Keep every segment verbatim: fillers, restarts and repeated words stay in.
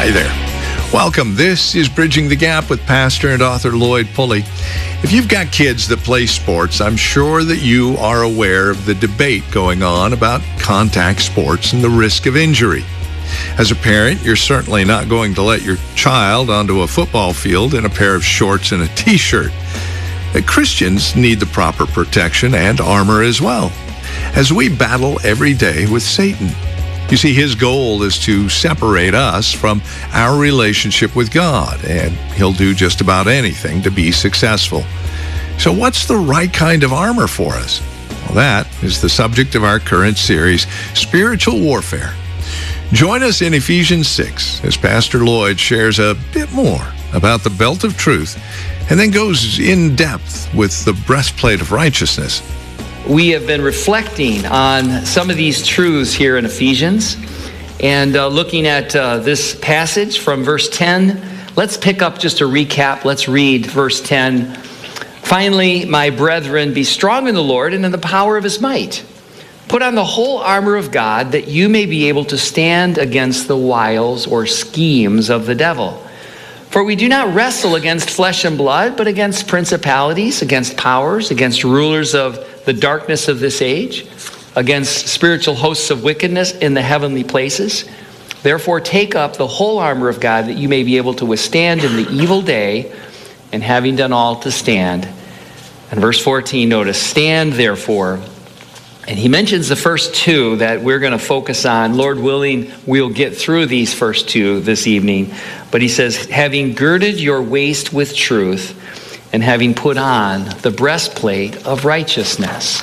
Hi there. Welcome. This is Bridging the Gap with pastor and author Lloyd Pulley. If you've got kids that play sports, I'm sure that you are aware of the debate going on about contact sports and the risk of injury. As a parent, you're certainly not going to let your child onto a football field in a pair of shorts and a t-shirt. But Christians need the proper protection and armor as well, as we battle every day with Satan. You see, his goal is to separate us from our relationship with God, and he'll do just about anything to be successful. So what's the right kind of armor for us? Well, that is the subject of our current series, Spiritual Warfare. Join us in Ephesians six as Pastor Lloyd shares a bit more about the belt of truth and then goes in depth with the breastplate of righteousness. We have been reflecting on some of these truths here in Ephesians and uh, looking at uh, this passage from verse ten. Let's pick up just a recap. Let's read verse ten. Finally, my brethren, be strong in the Lord and in the power of his might. Put on the whole armor of God that you may be able to stand against the wiles or schemes of the devil. For we do not wrestle against flesh and blood, but against principalities, against powers, against rulers of the darkness of this age, against spiritual hosts of wickedness in the heavenly places. Therefore take up the whole armor of God that you may be able to withstand in the evil day, and having done all to stand. And verse fourteen, notice, stand therefore. And he mentions the first two that we're going to focus on. Lord willing, we'll get through these first two this evening. But he says, having girded your waist with truth, and having put on the breastplate of righteousness.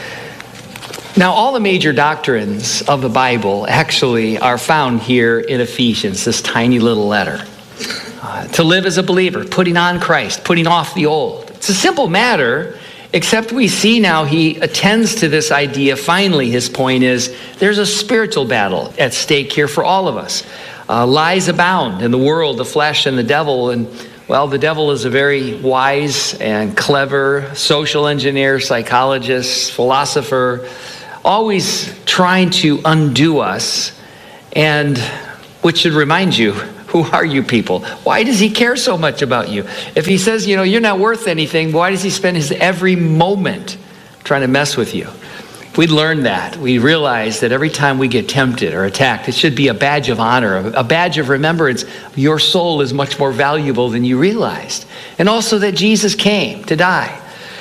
Now, all the major doctrines of the Bible actually are found here in Ephesians, this tiny little letter. Uh, to live as a believer, putting on Christ, putting off the old. It's a simple matter, except we see now he attends to this idea. Finally, his point is there's a spiritual battle at stake here for all of us. Uh, lies abound in the world, the flesh, and the devil, and well, the devil is a very wise and clever social engineer, psychologist, philosopher, always trying to undo us. And which should remind you, who are you people? Why does he care so much about you? If he says, you know, you're not worth anything, why does he spend his every moment trying to mess with you? If we learn that, we realize that every time we get tempted or attacked, it should be a badge of honor, a badge of remembrance. Your soul is much more valuable than you realized. And also that Jesus came to die.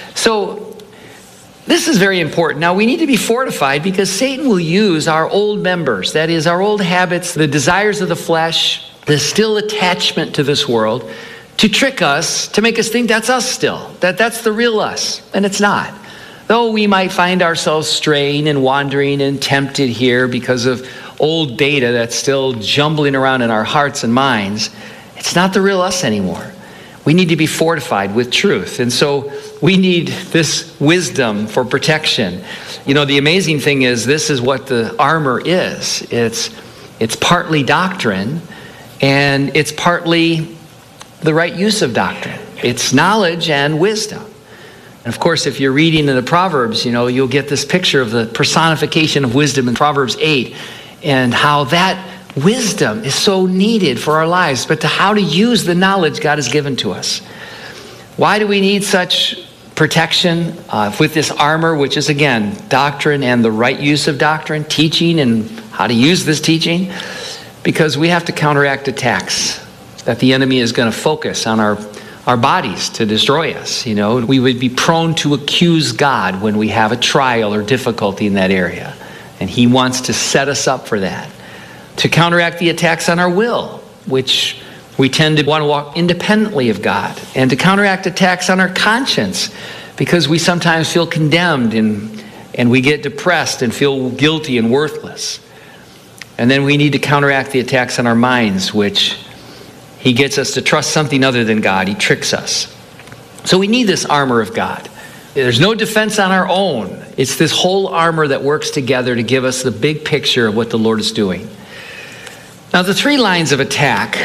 So this is very important. Now we need to be fortified because Satan will use our old members, that is our old habits, the desires of the flesh, the still attachment to this world, to trick us, to make us think that's us still, that that's the real us, and it's not. Though we might find ourselves straying and wandering and tempted here because of old data that's still jumbling around in our hearts and minds, it's not the real us anymore. We need to be fortified with truth. And so we need this wisdom for protection. You know, the amazing thing is this is what the armor is. It's, it's partly doctrine, and it's partly the right use of doctrine. It's knowledge and wisdom. And of course, if you're reading in the Proverbs, you know, you'll get this picture of the personification of wisdom in Proverbs eight and how that wisdom is so needed for our lives, but to how to use the knowledge God has given to us. Why do we need such protection uh, with this armor, which is, again, doctrine and the right use of doctrine, teaching and how to use this teaching? Because we have to counteract attacks that the enemy is going to focus on our our bodies to destroy us. You know, we would be prone to accuse God when we have a trial or difficulty in that area. And he wants to set us up for that. To counteract the attacks on our will, which we tend to want to walk independently of God. And to counteract attacks on our conscience, because we sometimes feel condemned and, and we get depressed and feel guilty and worthless. And then we need to counteract the attacks on our minds, which he gets us to trust something other than God. He tricks us. So we need this armor of God. There's no defense on our own. It's this whole armor that works together to give us the big picture of what the Lord is doing. Now, the three lines of attack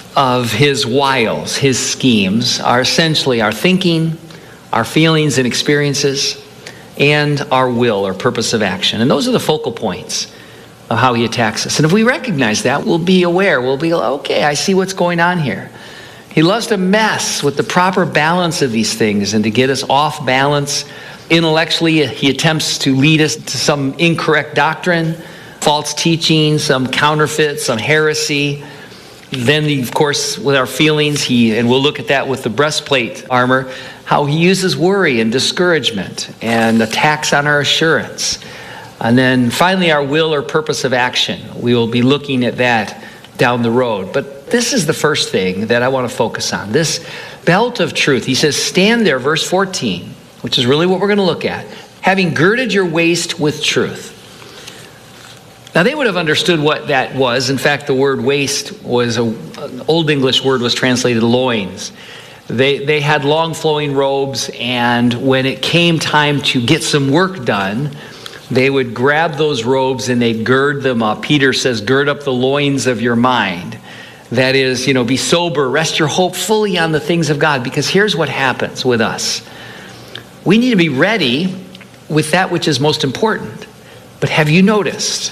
of his wiles, his schemes, are essentially our thinking, our feelings and experiences, and our will or purpose of action. And those are the focal points. of how he attacks us. And if we recognize that, we'll be aware. We'll be, okay, I see what's going on here. He loves to mess with the proper balance of these things and to get us off balance. Intellectually, he attempts to lead us to some incorrect doctrine, false teaching, some counterfeit, some heresy. Then, of course, with our feelings, he, and we'll look at that with the breastplate armor, how he uses worry and discouragement and attacks on our assurance. And then finally, our will or purpose of action. We will be looking at that down the road. But this is the first thing that I want to focus on. This belt of truth. He says, stand there, verse fourteen, which is really what we're going to look at. Having girded your waist with truth. Now, they would have understood what that was. In fact, the word waist was, a, an Old English word was translated loins. They, they had long flowing robes, and when it came time to get some work done, they would grab those robes and they'd gird them up. Peter says, gird up the loins of your mind. That is, you know, be sober, rest your hope fully on the things of God. Because here's what happens with us. We need to be ready with that which is most important. But have you noticed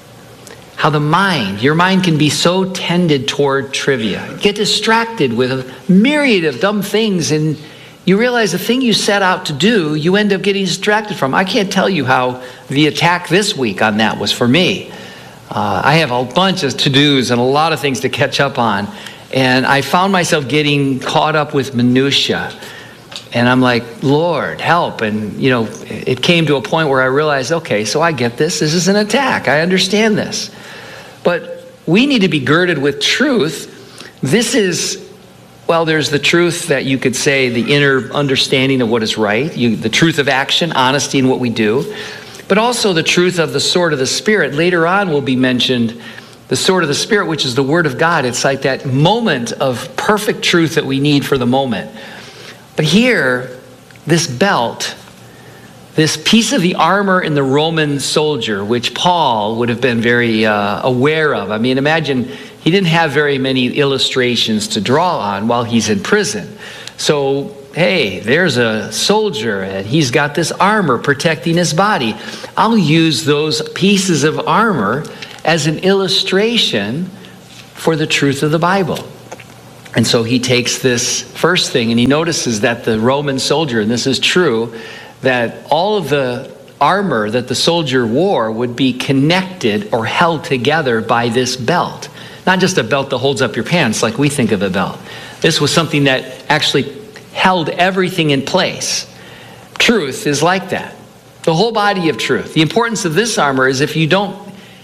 how the mind, your mind can be so tended toward trivia? Get distracted with a myriad of dumb things, and you realize the thing you set out to do, you end up getting distracted from. I can't tell you how the attack this week on that was for me. Uh, I have a bunch of to-dos and a lot of things to catch up on, and I found myself getting caught up with minutia. And I'm like, Lord, help. And, you know, it came to a point where I realized, okay, so I get this. This is an attack. I understand this. But we need to be girded with truth. This is, well, there's the truth that you could say, the inner understanding of what is right, you, the truth of action, honesty in what we do, but also the truth of the sword of the Spirit. Later on will be mentioned the sword of the Spirit, which is the Word of God. It's like that moment of perfect truth that we need for the moment. But here, this belt, this piece of the armor in the Roman soldier, which Paul would have been very uh, aware of. I mean, imagine he didn't have very many illustrations to draw on while he's in prison. So, hey, there's a soldier and he's got this armor protecting his body. I'll use those pieces of armor as an illustration for the truth of the Bible. And so he takes this first thing and he notices that the Roman soldier, and this is true, that all of the armor that the soldier wore would be connected or held together by this belt. Not just a belt that holds up your pants like we think of a belt. This was something that actually held everything in place. Truth is like that. The whole body of truth. The importance of this armor is if you don't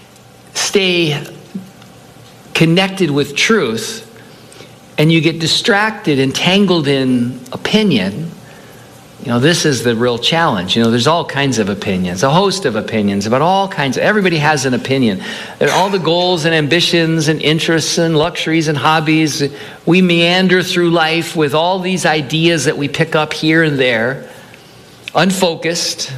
stay connected with truth and you get distracted and tangled in opinion, you know, this is the real challenge. You know, there's all kinds of opinions, a host of opinions about all kinds of, everybody has an opinion. There are all the goals and ambitions and interests and luxuries and hobbies. We meander through life with all these ideas that we pick up here and there, unfocused.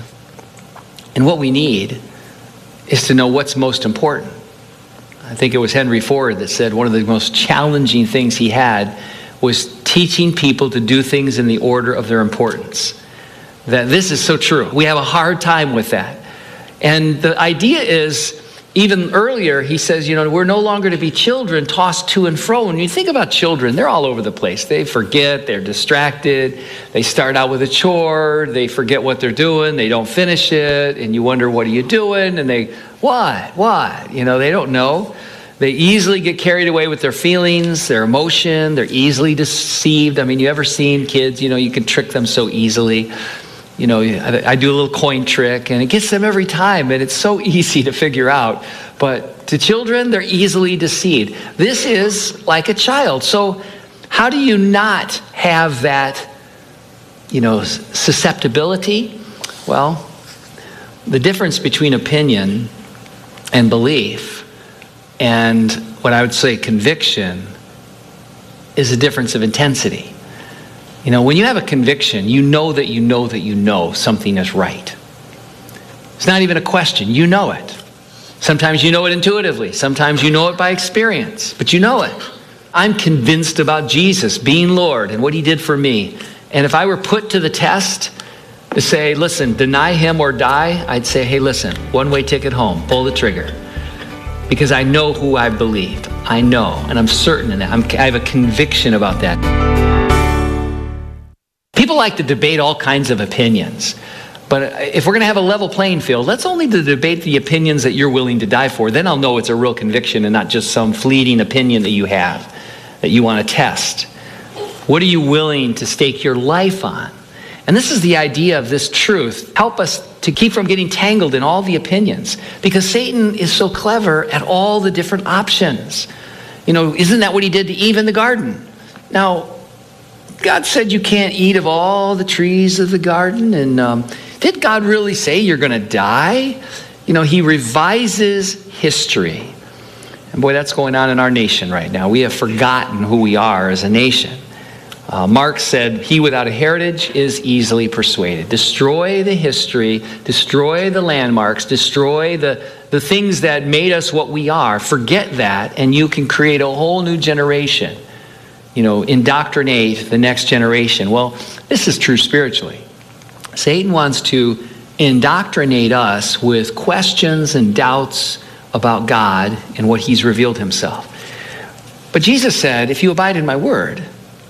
And what we need is to know what's most important. I think it was Henry Ford that said one of the most challenging things he had was teaching people to do things in the order of their importance. That this is so true. We have a hard time with that. And the idea is, even earlier, he says, you know, we're no longer to be children tossed to and fro. When you think about children, they're all over the place. They forget, they're distracted. They start out with a chore, they forget what they're doing, they don't finish it, and you wonder, what are you doing? And they, what, what? You know, they don't know. They easily get carried away with their feelings, their emotion. They're easily deceived. I mean, you ever seen kids, you know, you can trick them so easily. You know, I, I do a little coin trick, and it gets them every time, and it's so easy to figure out. But to children, they're easily deceived. This is like a child. So how do you not have that, you know, susceptibility? Well, the difference between opinion and belief and what I would say conviction is a difference of intensity. You know, when you have a conviction, you know that you know that you know something is right. It's not even a question. You know it. Sometimes you know it intuitively. Sometimes you know it by experience, but you know it. I'm convinced about Jesus being Lord and what he did for me. And if I were put to the test to say, listen, deny him or die, I'd say, hey, listen, one-way ticket home, pull the trigger. because I know who I believed. I know, and I'm certain in that. I'm, I have a conviction about that. People like to debate all kinds of opinions. But if we're going to have a level playing field, let's only debate the opinions that you're willing to die for. Then I'll know it's a real conviction and not just some fleeting opinion that you have, that you want to test. What are you willing to stake your life on? And this is the idea of this truth. Help us to keep from getting tangled in all the opinions, because Satan is so clever at all the different options. You know, isn't that what he did to Eve in the garden? Now, God said you can't eat of all the trees of the garden, and um, did God really say you're going to die? You know, he revises history. And boy, that's going on in our nation right now. We have forgotten who we are as a nation. Uh, Marx said, he without a heritage is easily persuaded. Destroy the history, destroy the landmarks, destroy the, the things that made us what we are. Forget that, and you can create a whole new generation. You know, indoctrinate the next generation. Well, this is true spiritually. Satan wants to indoctrinate us with questions and doubts about God and what he's revealed himself. But Jesus said, if you abide in my word,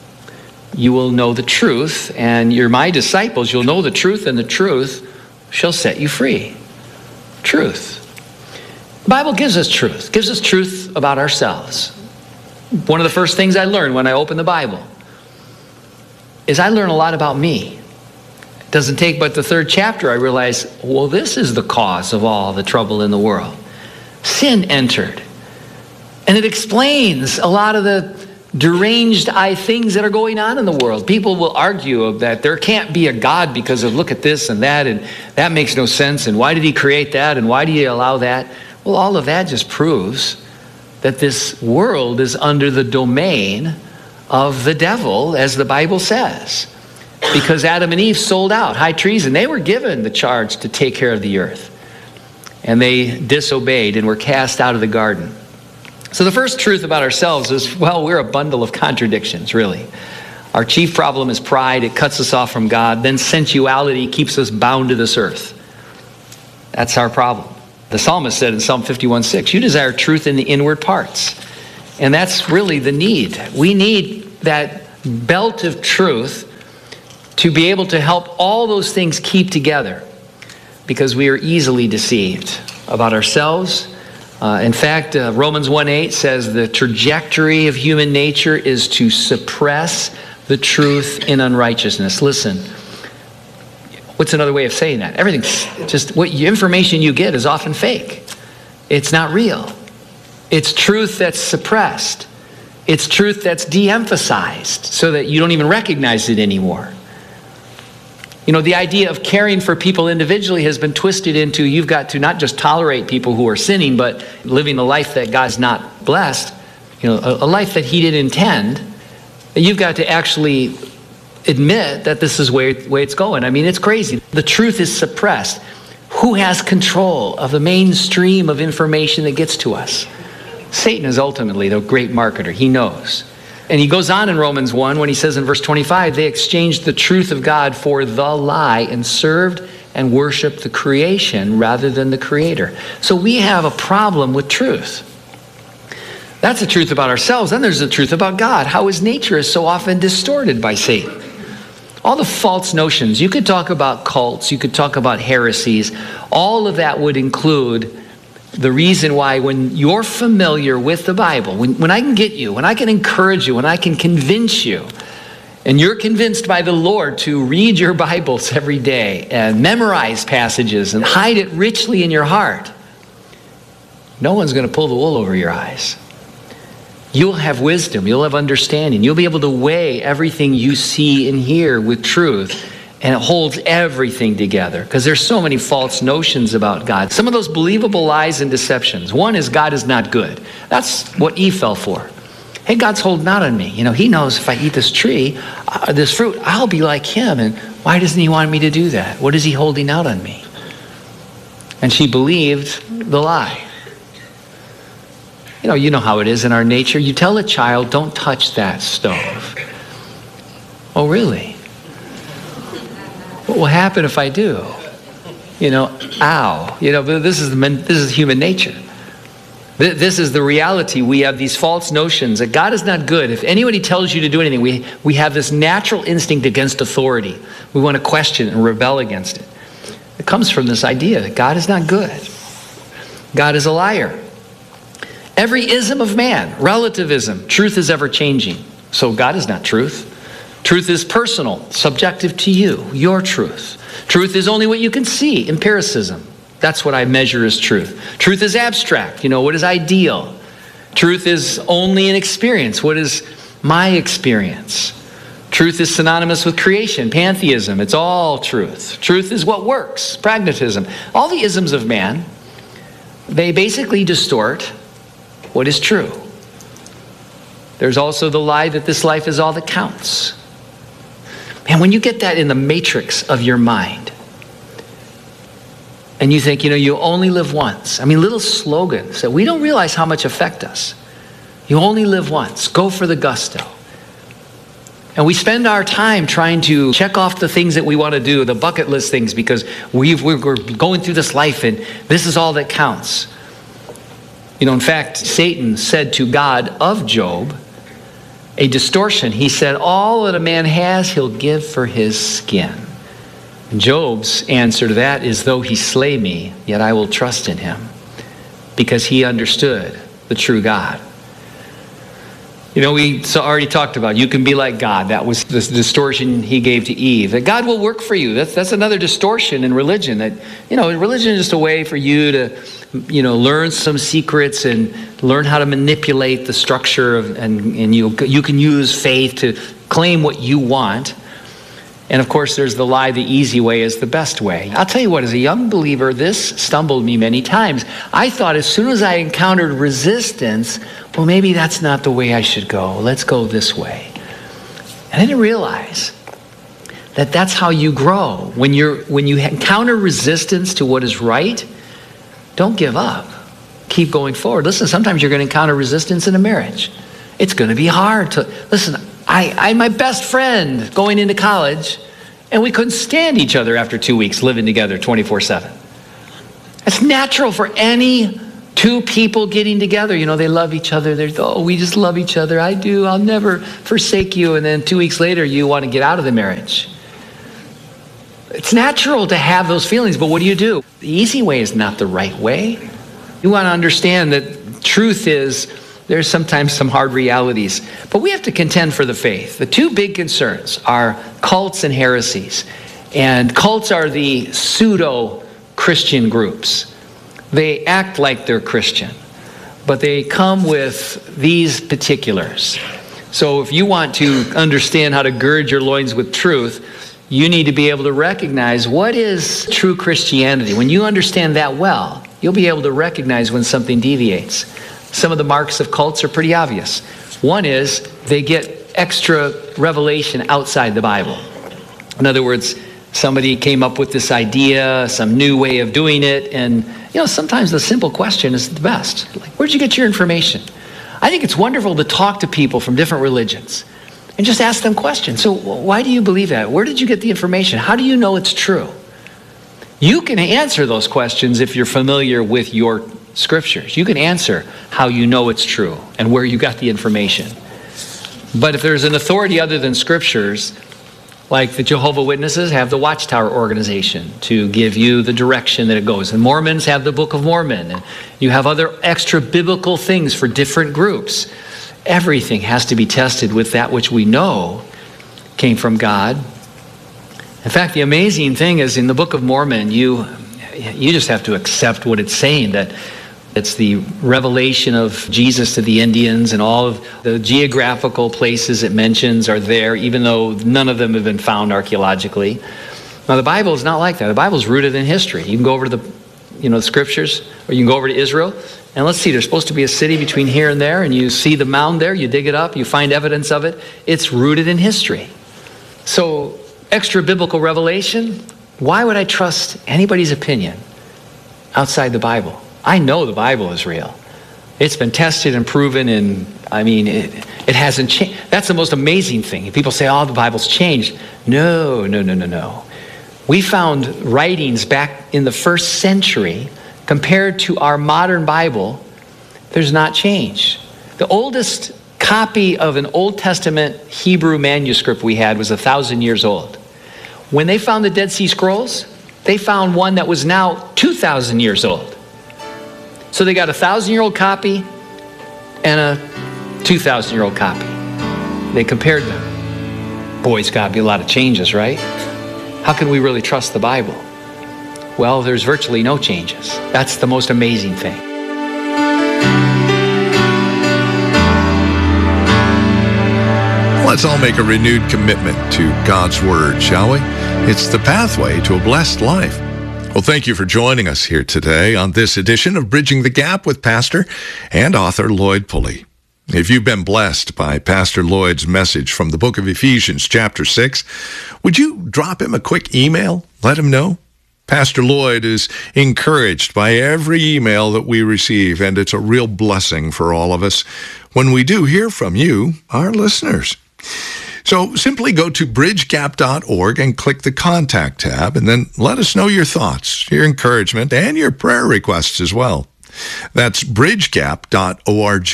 you will know the truth, and you're my disciples. You'll know the truth, and the truth shall set you free. Truth. The Bible gives us truth, gives us truth about ourselves. One of the first things I learned when I opened the Bible is I learn a lot about me. It doesn't take but the third chapter I realize, well, this is the cause of all the trouble in the world. Sin entered. And it explains a lot of the deranged eye things that are going on in the world. People will argue that there can't be a God because of look at this and that, and that makes no sense, and why did he create that, and why do you allow that? Well, all of that just proves that this world is under the domain of the devil, as the Bible says. Because Adam and Eve sold out, high treason. They were given the charge to take care of the earth. And they disobeyed and were cast out of the garden. So the first truth about ourselves is, well, we're a bundle of contradictions, really. Our chief problem is pride. It cuts us off from God. Then sensuality keeps us bound to this earth. That's our problem. The psalmist said in Psalm fifty-one six, you desire truth in the inward parts. And that's really the need. We need that belt of truth to be able to help all those things keep together, because we are easily deceived about ourselves. Uh, in fact, uh, Romans one eight says the trajectory of human nature is to suppress the truth in unrighteousness. Listen, what's another way of saying that? Everything's just, what information you get is often fake. It's not real. It's truth that's suppressed. It's truth that's de-emphasized so that you don't even recognize it anymore. You know, the idea of caring for people individually has been twisted into you've got to not just tolerate people who are sinning, but living a life that God's not blessed, you know, a, a life that he didn't intend. You've got to actually admit that this is the way, way it's going. I mean, it's crazy. The truth is suppressed. Who has control of the mainstream of information that gets to us? Satan is ultimately the great marketer. He knows. And he goes on in Romans one when he says in verse twenty-five, they exchanged the truth of God for the lie and served and worshiped the creation rather than the creator. So we have a problem with truth. That's the truth about ourselves. Then there's the truth about God, how his nature is so often distorted by Satan. All the false notions. You could talk about cults. You could talk about heresies. All of that would include the reason why when you're familiar with the Bible, when, when I can get you, when I can encourage you, when I can convince you, and you're convinced by the Lord to read your Bibles every day and memorize passages and hide it richly in your heart, no one's going to pull the wool over your eyes. You'll have wisdom. You'll have understanding. You'll be able to weigh everything you see and hear with truth. And it holds everything together because there's so many false notions about God. Some of those believable lies and deceptions. One is God is not good. That's what Eve fell for. Hey, God's holding out on me. You know, he knows if I eat this tree, uh, this fruit, I'll be like him. And why doesn't he want me to do that? What is he holding out on me? And she believed the lie. You know, you know how it is in our nature. You tell a child, don't touch that stove. Oh, really? What will happen if I do? You know, ow. You know, this is, this is human nature. This is the reality. We have these false notions that God is not good. If anybody tells you to do anything, we, we have this natural instinct against authority. We want to question and rebel against it. It comes from this idea that God is not good. God is a liar. Every ism of man, relativism, truth is ever changing. So God is not truth. Truth is personal, subjective to you, your truth. Truth is only what you can see, empiricism. That's what I measure as truth. Truth is abstract. You know, what is ideal? Truth is only an experience. What is my experience? Truth is synonymous with creation, pantheism. It's all truth. Truth is what works, pragmatism. All the isms of man, they basically distort what is true. There's also the lie that this life is all that counts. Man, when you get that in the matrix of your mind, and you think, you know, you only live once. I mean, little slogans that we don't realize how much affect us. You only live once. Go for the gusto. And we spend our time trying to check off the things that we want to do, the bucket list things, because we've, we're going through this life and this is all that counts. You know, in fact, Satan said to God of Job, a distortion. He said, all that a man has, he'll give for his skin. And Job's answer to that is, though he slay me, yet I will trust in him, because he understood the true God. You know, we already talked about, you can be like God. That was the distortion he gave to Eve. That God will work for you. That's, that's another distortion in religion. That, you know, religion is just a way for you to, you know, learn some secrets and learn how to manipulate the structure of, and, and you, you can use faith to claim what you want. And of course, there's the lie, the easy way is the best way. I'll tell you what, as a young believer, this stumbled me many times. I thought as soon as I encountered resistance, well, maybe that's not the way I should go. Let's go this way. And I didn't realize that that's how you grow. When you're, when you encounter resistance to what is right, don't give up. Keep going forward. Listen, sometimes you're going to encounter resistance in a marriage. It's going to be hard to, listen, I, I had my best friend going into college, and we couldn't stand each other after two weeks living together twenty-four seven. It's natural for any two people getting together. You know, they love each other. They're, oh, we just love each other. I do. I'll never forsake you. And then two weeks later, you want to get out of the marriage. It's natural to have those feelings, but what do you do? The easy way is not the right way. You want to understand that truth is, there's sometimes some hard realities, but we have to contend for the faith. The two big concerns are cults and heresies. And cults are the pseudo-Christian groups. They act like they're Christian, but they come with these particulars. So if you want to understand how to gird your loins with truth, you need to be able to recognize what is true Christianity. When you understand that well, you'll be able to recognize when something deviates. Some of the marks of cults are pretty obvious. One is they get extra revelation outside the Bible. In other words, somebody came up with this idea, some new way of doing it, and you know, sometimes the simple question is the best. Like, where'd you get your information? I think it's wonderful to talk to people from different religions and just ask them questions. So why do you believe that? Where did you get the information? How do you know it's true? You can answer those questions if you're familiar with your scriptures. You can answer how you know it's true and where you got the information. But if there's an authority other than scriptures, like the Jehovah's Witnesses have the Watchtower organization to give you the direction that it goes. And Mormons have the Book of Mormon. And you have other extra biblical things for different groups. Everything has to be tested with that which we know came from God. In fact, the amazing thing is in the Book of Mormon, you, you just have to accept what it's saying, that it's the revelation of Jesus to the Indians, and all of the geographical places it mentions are there, even though none of them have been found archaeologically. Now, the Bible is not like that. The Bible is rooted in history. You can go over to the, you know, the scriptures, or you can go over to Israel, and let's see, there's supposed to be a city between here and there, and you see the mound there, you dig it up, you find evidence of it. It's rooted in history. So, extra biblical revelation, why would I trust anybody's opinion outside the Bible? I know the Bible is real. It's been tested and proven, and I mean, it, it hasn't changed. That's the most amazing thing. People say, oh, the Bible's changed. No, no, no, no, no. We found writings back in the first century compared to our modern Bible, There's not change. The oldest copy of an Old Testament Hebrew manuscript we had was a thousand years old. When they found the Dead Sea Scrolls, they found one that was now two thousand years old. So they got a thousand-year-old copy and a two thousand-year-old copy. They compared them. Boy, it's got to be a lot of changes, right? How can we really trust the Bible? Well, there's virtually no changes. That's the most amazing thing. Let's all make a renewed commitment to God's Word, shall we? It's the pathway to a blessed life. Well, thank you for joining us here today on this edition of Bridging the Gap with Pastor and author Lloyd Pulley. If you've been blessed by Pastor Lloyd's message from the book of Ephesians, chapter six, would you drop him a quick email? Let him know. Pastor Lloyd is encouraged by every email that we receive, and it's a real blessing for all of us when we do hear from you, our listeners. So simply go to bridge gap dot org and click the Contact tab, and then let us know your thoughts, your encouragement, and your prayer requests as well. That's bridge gap dot org.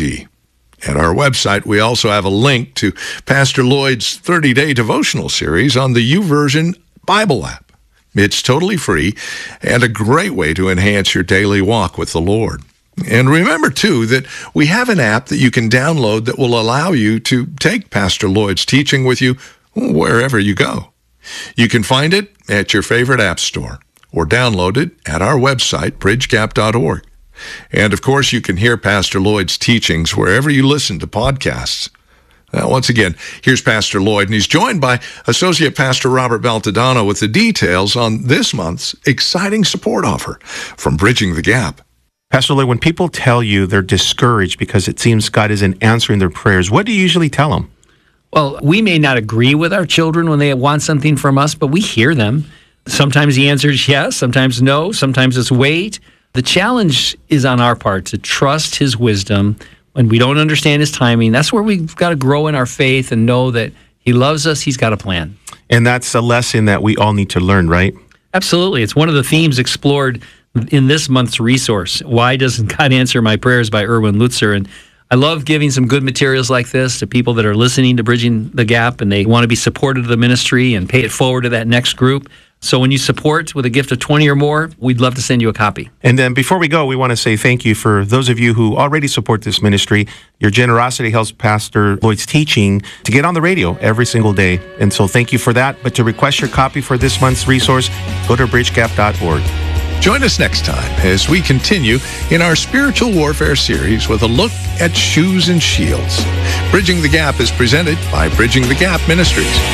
At our website, we also have a link to Pastor Lloyd's thirty-day devotional series on the YouVersion Bible app. It's totally free and a great way to enhance your daily walk with the Lord. And remember, too, that we have an app that you can download that will allow you to take Pastor Lloyd's teaching with you wherever you go. You can find it at your favorite app store or download it at our website, bridge gap dot org. And, of course, you can hear Pastor Lloyd's teachings wherever you listen to podcasts. Now, once again, here's Pastor Lloyd, and he's joined by Associate Pastor Robert Baltadano with the details on this month's exciting support offer from Bridging the Gap. Pastor Lloyd, when people tell you they're discouraged because it seems God isn't answering their prayers, what do you usually tell them? Well, we may not agree with our children when they want something from us, but we hear them. Sometimes the answer is yes, sometimes no, sometimes it's wait. The challenge is on our part to trust His wisdom when we don't understand His timing. That's where we've got to grow in our faith and know that He loves us, He's got a plan. And that's a lesson that we all need to learn, right? Absolutely. It's one of the themes explored in this month's resource, Why Doesn't God Answer My Prayers by Erwin Lutzer. And I love giving some good materials like this to people that are listening to Bridging the Gap and they want to be supportive of the ministry and pay it forward to that next group. So when you support with a gift of twenty or more, we'd love to send you a copy. And then before we go, we want to say thank you for those of you who already support this ministry. Your generosity helps Pastor Lloyd's teaching to get on the radio every single day. And so thank you for that. But to request your copy for this month's resource, go to bridge gap dot org. Join us next time as we continue in our spiritual warfare series with a look at shoes and shields. Bridging the Gap is presented by Bridging the Gap Ministries.